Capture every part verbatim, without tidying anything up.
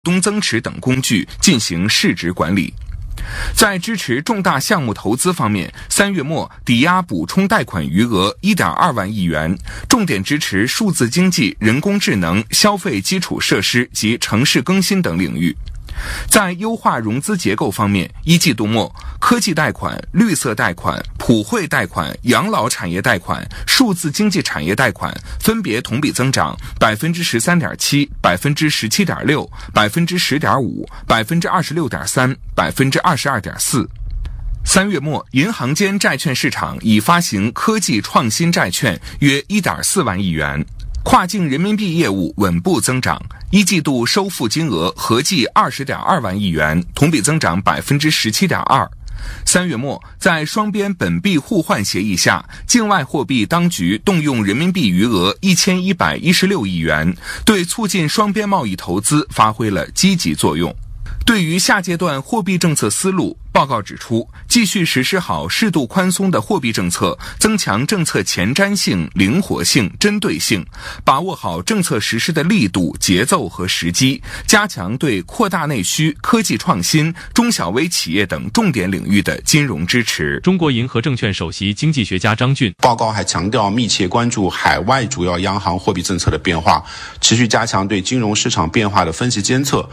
东增持等工具进行市值管理。在支持重大项目投资方面，三月末抵押补充贷款余额 一点二万亿元，重点支持数字经济、人工智能、消费基础设施及城市更新等领域。在优化融资结构方面，一季度末，科技贷款、绿色贷款、普惠贷款、养老产业贷款、数字经济产业贷款分别同比增长 百分之十三点七、百分之十七点六、百分之十点五、百分之二十六点三、百分之二十二点四。三月末，银行间债券市场已发行科技创新债券约 一点四万亿元。跨境人民币业务稳步增长，一季度收付金额合计 二十点二万亿元，同比增长 百分之十七点二。三月末，在双边本币互换协议下，境外货币当局动用人民币余额一千一百一十六亿元，对促进双边贸易投资发挥了积极作用。对于下阶段货币政策思路，报告指出，继续实施好适度宽松的货币政策，增强政策前瞻性、灵活性、针对性，把握好政策实施的力度、节奏和时机，加强对扩大内需、科技创新、中小微企业等重点领域的金融支持。 中国银河证券首席经济学家张俊报告还强调，密切关注海外主要央行货币政策的变化，持续加强对金融市场变化的分析监测。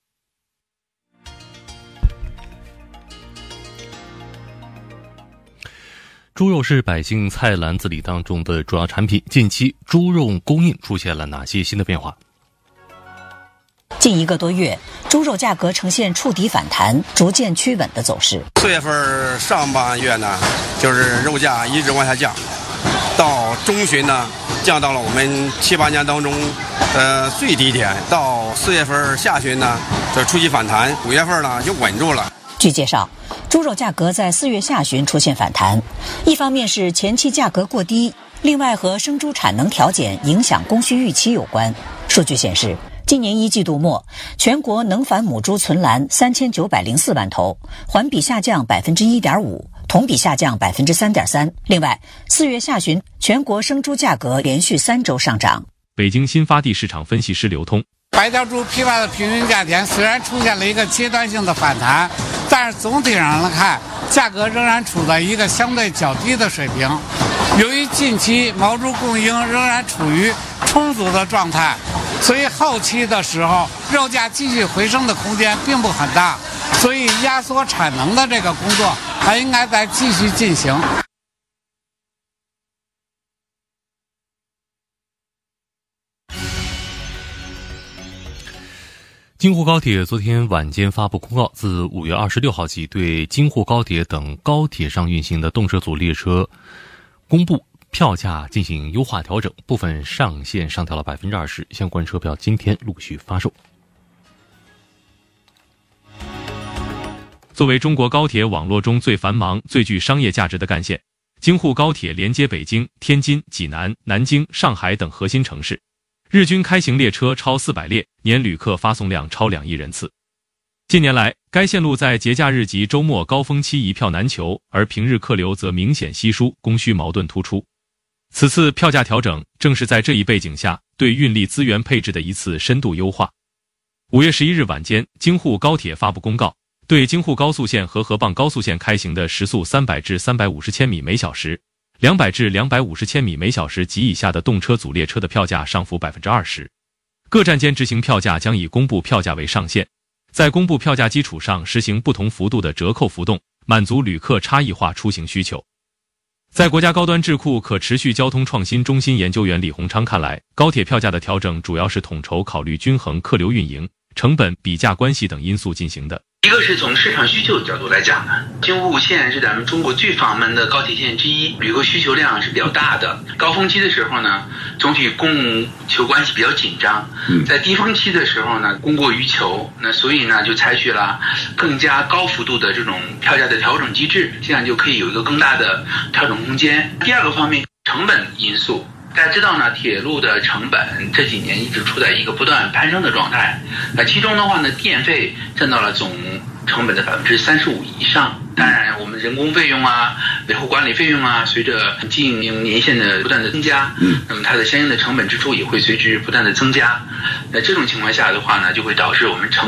猪肉是百姓菜篮子里当中的主要产品，近期猪肉供应出现了哪些新的变化？ 近一个多月，猪肉价格呈现触底反弹，逐渐趋稳的走势。 四月份上半月呢，就是肉价一直往下降，到中旬呢，降到了我们七八年当中，呃最低点。到四月份下旬呢，这触底反弹，五月份呢就稳住了。 据介绍，猪肉价格在四月下旬出现反弹，一方面是前期价格过低，另外和生猪产能调减影响供需预期有关。数据显示，今年一季度末，全国能繁母猪存栏三千九百零四万头，环比下降百分之一点五，同比下降百分之三点三。另外，四月下旬，全国生猪价格连续三周上涨。 北京新发地市场分析师刘通。 白条猪批发的平均价钱虽然出现了一个阶段性的反弹，但是总体上来看，价格仍然处在一个相对较低的水平。由于近期毛猪供应仍然处于充足的状态，所以后期的时候肉价继续回升的空间并不很大，所以压缩产能的这个工作还应该再继续进行。 京沪高铁昨天晚间发布公告，自五月二十六号起，对京沪高铁等高铁上运行的动车组列车公布票价进行优化调整，部分上限上调了 百分之二十， 相关车票今天陆续发售。 作为中国高铁网络中最繁忙、最具商业价值的干线，京沪高铁连接北京、天津、济南、南京、上海等核心城市，日均开行列车超四百列，年旅客发送量超两亿人次。近年来，该线路在节假日及周末高峰期一票难求，而平日客流则明显稀疏，供需矛盾突出。此次票价调整正是在这一背景下对运力资源配置的一次深度优化。五月十一日晚间，京沪高铁发布公告，对京沪高速线和合棒高速线开行的时速三百至三百五十千米每小时、两百至两百五十千米每小时及以下的动车组列车的票价上浮 百分之二十。各站间执行票价将以公布票价为上限，在公布票价基础上实行不同幅度的折扣浮动，满足旅客差异化出行需求。在国家高端智库可持续交通创新中心研究员李洪昌看来，高铁票价的调整主要是统筹考虑均衡客流运营、成本比价关系等因素进行的。 一个是从市场需求的角度来讲呢，京沪线是咱们中国最访门的高铁线之一，旅客需求量是比较大的。高峰期的时候呢，总体供求关系比较紧张，在低峰期的时候呢，供过于求，那所以呢就采取了更加高幅度的这种票价的调整机制，这样就可以有一个更大的调整空间。第二个方面，成本因素。大家知道呢，铁路的成本这几年一直处在一个不断攀升的状态。那其中的话呢，电费占到了总成本的百分之三十五以上。当然，我们人工费用啊、维护管理费用啊，随着经营年限的不断的增加，那么它的相应的成本支出也会随之不断的增加。那这种情况下的话呢，就会导致我们成